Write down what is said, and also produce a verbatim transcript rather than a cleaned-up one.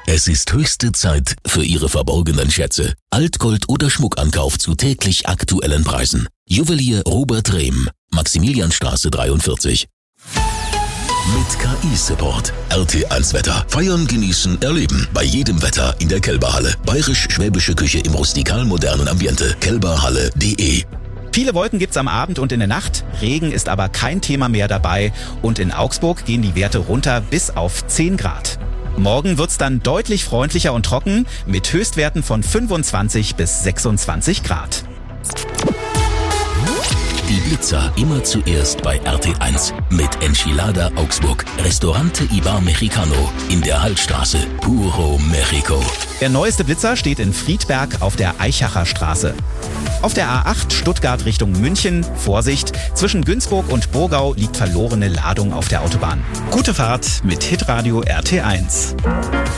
Es ist höchste Zeit für Ihre verborgenen Schätze. Altgold oder Schmuckankauf zu täglich aktuellen Preisen. Juwelier Robert Rehm, Maximilianstraße dreiundvierzig. Mit K I-Support. R T eins Wetter. Feiern, genießen, erleben. Bei jedem Wetter in der Kelberhalle. Bayerisch-schwäbische Küche im rustikal-modernen Ambiente. kelberhalle punkt de. Viele Wolken gibt's am Abend und in der Nacht. Regen ist aber kein Thema mehr dabei. Und in Augsburg gehen die Werte runter bis auf zehn Grad. Morgen wird's dann deutlich freundlicher und trocken mit Höchstwerten von fünfundzwanzig bis sechsundzwanzig Grad. Die Blitzer immer zuerst bei R T eins mit Enchilada Augsburg. Restaurante Ibar Mexicano in der Hallstraße. Puro Mexico. Der neueste Blitzer steht in Friedberg auf der Eichacher Straße. Auf der A acht Stuttgart Richtung München, Vorsicht, zwischen Günzburg und Burgau liegt verlorene Ladung auf der Autobahn. Gute Fahrt mit Hitradio R T eins.